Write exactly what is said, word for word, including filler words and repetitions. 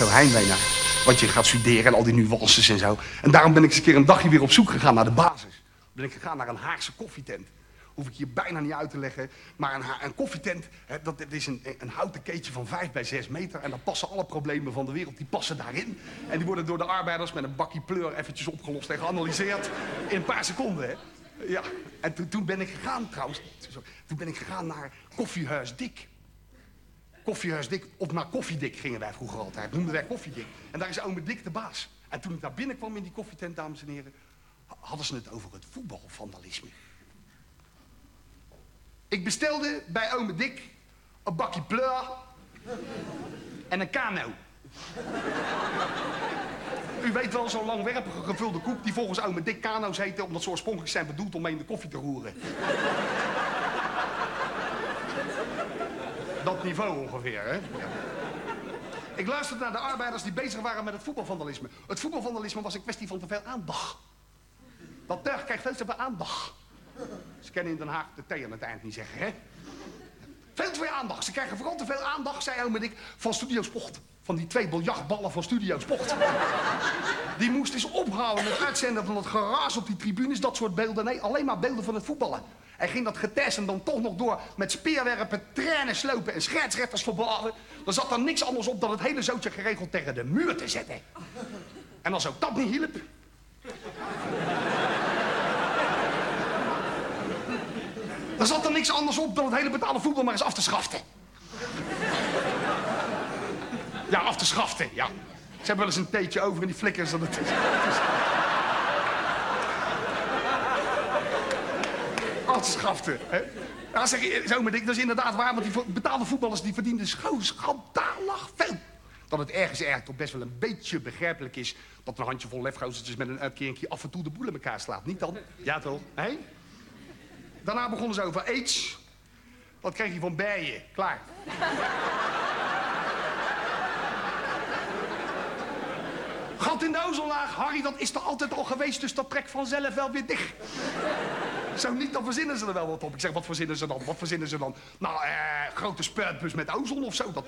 zo heimwee naar wat je gaat studeren en al die nuances en zo. En daarom ben ik eens een keer een dagje weer op zoek gegaan naar de basis. Ben ik gegaan naar een Haagse koffietent. Hoef ik hier bijna niet uit te leggen. Maar een, een koffietent, hè, dat, dat is een, een houten keetje van vijf bij zes meter. En dan passen alle problemen van de wereld, die passen daarin. En die worden door de arbeiders met een bakkie pleur eventjes opgelost en geanalyseerd. In een paar seconden, hè. Ja, en toen, toen ben ik gegaan trouwens, toen ben ik gegaan naar Koffiehuis Dik. Koffiehuis Dik, of naar Koffiedik gingen wij vroeger altijd, noemden wij Koffiedik. En daar is ome Dik de baas. En toen ik daar binnenkwam in die koffietent, dames en heren, hadden ze het over het voetbalvandalisme. Ik bestelde bij ome Dik een bakje pleur en een kano. U weet wel, zo'n langwerpige gevulde koek die volgens ome Dik kano's heten, omdat ze oorspronkelijk zijn bedoeld om mee in de koffie te roeren. Dat niveau ongeveer, hè? Ja. Ik luisterde naar de arbeiders die bezig waren met het voetbalvandalisme. Het voetbalvandalisme was een kwestie van te veel aandacht. Dat tuig krijgt veel te veel aandacht. Ze kennen in Den Haag de thee aan het eind niet zeggen, hè? Veel te veel aandacht. Ze krijgen vooral te veel aandacht, zei ome Dik, van Studio Sport. Van die twee biljartballen van Studio Sport. Die moest eens ophouden met uitzenden van het geraas op die tribunes, dat soort beelden. Nee, alleen maar beelden van het voetballen. Hij ging dat getest en dan toch nog door met speerwerpen, trainen slopen en scheidsrechters verbaden. Er zat dan niks anders op dan het hele zootje geregeld tegen de muur te zetten. En als ook dat niet hielp... Er zat er niks anders op dan het hele betaalde voetbal maar eens af te schaften. Ja, af te schaften, ja. Ze hebben wel eens een theetje over en die flikkers dat het is. Af te schaften, hè. Ja, zeg je, zo met ik, dat is inderdaad waar, want die betaalde voetballers die verdienden zo schandalig veel. Dat het ergens eigenlijk toch best wel een beetje begrijpelijk is dat een handjevol lefgozertjes met een uitkeringje af en toe de boel in elkaar slaat. Niet dan? Ja toch? Hé? Daarna begonnen ze over aids. Wat kreeg je van bijen? Klaar. Gat in de ozonlaag, Harry, dat is er altijd al geweest, dus dat trekt vanzelf wel weer dicht. Zo niet, dan verzinnen ze er wel wat op. Ik zeg, wat verzinnen ze dan? Wat verzinnen ze dan? Nou, eh, grote spuitbus met ozon of zo, dat